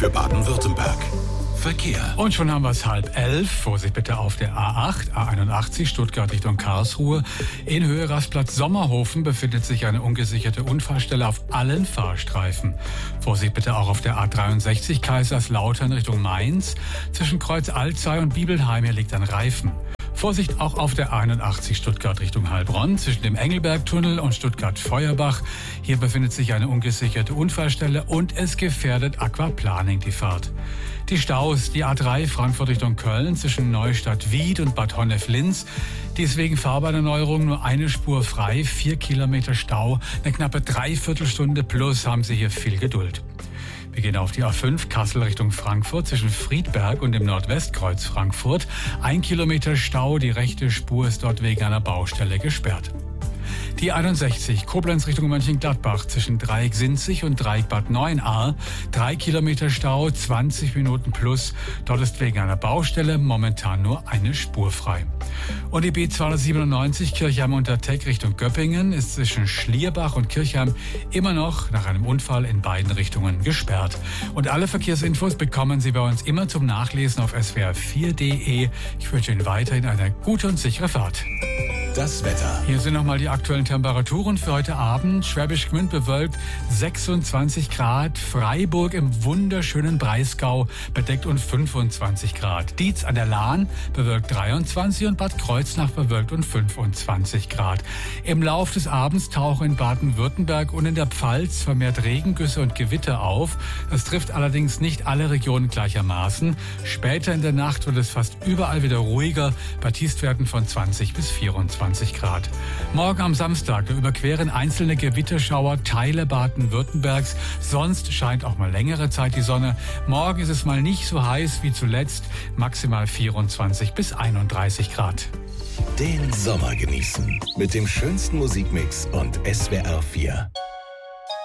für Baden-Württemberg. Verkehr. Und schon haben wir es 10:30. Vorsicht bitte auf der A8, A81 Stuttgart Richtung Karlsruhe. In Höhe Rastplatz Sommerhofen befindet sich eine ungesicherte Unfallstelle auf allen Fahrstreifen. Vorsicht bitte auch auf der A63 Kaiserslautern Richtung Mainz. Zwischen Kreuz Alzey und Bibelheim, hier liegt ein Reifen. Vorsicht auch auf der 81 Stuttgart Richtung Heilbronn zwischen dem Engelbergtunnel und Stuttgart-Feuerbach. Hier befindet sich eine ungesicherte Unfallstelle und es gefährdet Aquaplaning die Fahrt. Die Staus, die A3 Frankfurt Richtung Köln zwischen Neustadt-Wied und Bad Honnef-Linz. Die ist wegen Fahrbahnerneuerung nur eine Spur frei, 4 Kilometer Stau, eine knappe Dreiviertelstunde plus, haben Sie hier viel Geduld. Wir gehen auf die A5 Kassel Richtung Frankfurt zwischen Friedberg und dem Nordwestkreuz Frankfurt. 1 Kilometer Stau, die rechte Spur ist dort wegen einer Baustelle gesperrt. Die 61 Koblenz Richtung Mönchengladbach zwischen Dreieck-Sinzig und Dreieck-Bad Neuenahr. 3 Kilometer Stau, 20 Minuten plus. Dort ist wegen einer Baustelle momentan nur eine Spur frei. Und die B297 Kirchheim-Unterteck Richtung Göppingen ist zwischen Schlierbach und Kirchheim immer noch nach einem Unfall in beiden Richtungen gesperrt. Und alle Verkehrsinfos bekommen Sie bei uns immer zum Nachlesen auf swr4.de. Ich wünsche Ihnen weiterhin eine gute und sichere Fahrt. Das Wetter. Hier sind nochmal die aktuellen Temperaturen für heute Abend. Schwäbisch Gmünd bewölkt 26 Grad. Freiburg im wunderschönen Breisgau bedeckt und 25 Grad. Dietz an der Lahn bewölkt 23 und Bad Kreuznach bewölkt und 25 Grad. Im Lauf des Abends tauchen in Baden-Württemberg und in der Pfalz vermehrt Regengüsse und Gewitter auf. Das trifft allerdings nicht alle Regionen gleichermaßen. Später in der Nacht wird es fast überall wieder ruhiger bei Tiefstwerten von 20 bis 24 Grad. Morgen am Samstag überqueren einzelne Gewitterschauer Teile Baden-Württembergs. Sonst scheint auch mal längere Zeit die Sonne. Morgen ist es mal nicht so heiß wie zuletzt. Maximal 24 bis 31 Grad. Den Sommer genießen mit dem schönsten Musikmix und SWR 4.